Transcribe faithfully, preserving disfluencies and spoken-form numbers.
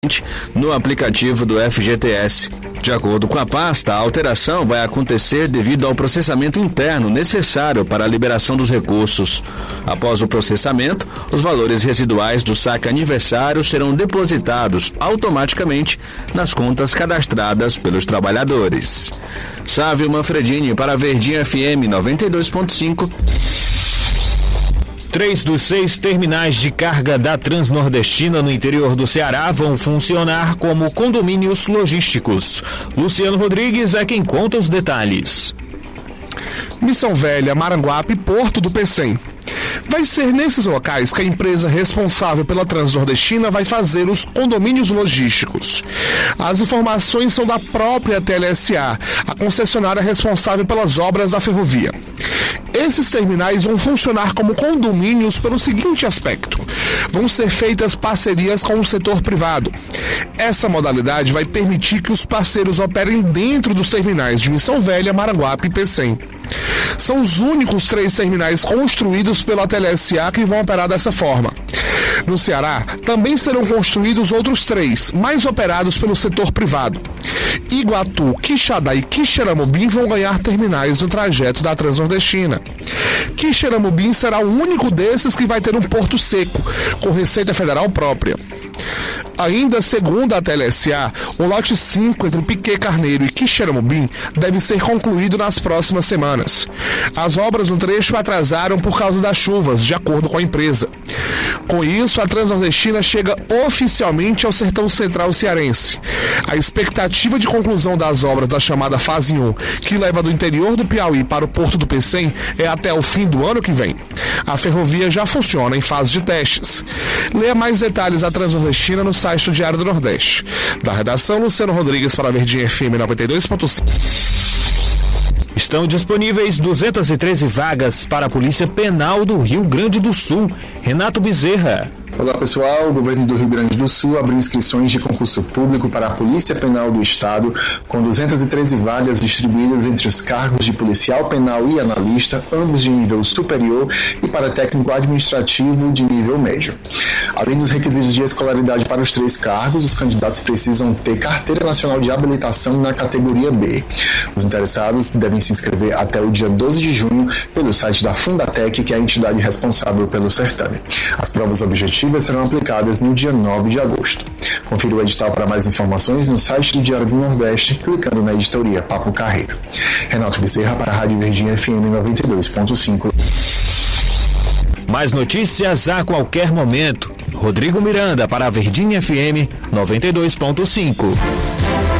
no aplicativo do F G T S. De acordo com a pasta, a alteração vai acontecer devido ao processamento interno necessário para a liberação dos recursos. Após o processamento, os valores residuais do saque aniversário serão depositados automaticamente nas contas cadastradas pelos trabalhadores. Sávio Manfredini para a Verdinha F M noventa e dois ponto cinco. Três dos seis terminais de carga da Transnordestina no interior do Ceará vão funcionar como condomínios logísticos. Luciano Rodrigues é quem conta os detalhes. Missão Velha, Maranguape e Porto do Pecém. Vai ser nesses locais que a empresa responsável pela Transnordestina vai fazer os condomínios logísticos. As informações são da própria T L S A, a concessionária responsável pelas obras da ferrovia. Esses terminais vão funcionar como condomínios pelo seguinte aspecto: vão ser feitas parcerias com o setor privado. Essa modalidade vai permitir que os parceiros operem dentro dos terminais de Missão Velha, Maranguape e Pecém. São os únicos três terminais construídos pela T L S A que vão operar dessa forma. No Ceará, também serão construídos outros três, mais operados pelo setor privado. Iguatu, Quixadá e Quixeramobim vão ganhar terminais no trajeto da Transnordestina. Quixeramobim será o único desses que vai ter um porto seco, com receita federal própria. Ainda segundo a T L S A, o lote cinco entre Piquet Carneiro e Quixeramobim deve ser concluído nas próximas semanas. As obras no trecho atrasaram por causa das chuvas, de acordo com a empresa. Com isso, a Transnordestina chega oficialmente ao sertão central cearense. A expectativa de conclusão das obras da chamada fase um, que leva do interior do Piauí para o Porto do Pecém, é até o fim do ano que vem. A ferrovia já funciona em fase de testes. Leia mais detalhes da Transnordestina no site do Diário do Nordeste. Da redação, Luciano Rodrigues para a Verdinha F M noventa e dois ponto cinco. Estão disponíveis duzentas e treze vagas para a Polícia Penal do Rio Grande do Sul. Renato Bezerra. Olá pessoal, o governo do Rio Grande do Sul abriu inscrições de concurso público para a Polícia Penal do Estado, com duzentas e treze vagas distribuídas entre os cargos de policial penal e analista, ambos de nível superior, e para técnico administrativo de nível médio. Além dos requisitos de escolaridade para os três cargos, os candidatos precisam ter carteira nacional de habilitação na categoria B. Os interessados devem se inscrever até o dia doze de junho pelo site da Fundatec, que é a entidade responsável pelo certame. As provas objetivas serão aplicadas no dia nove de agosto. Confira o edital para mais informações no site do Diário do Nordeste, clicando na editoria Papo Carreiro. Renato Bezerra para a Rádio Verdinha F M noventa e dois ponto cinco. Mais notícias a qualquer momento. Rodrigo Miranda para a Verdinha F M noventa e dois ponto cinco.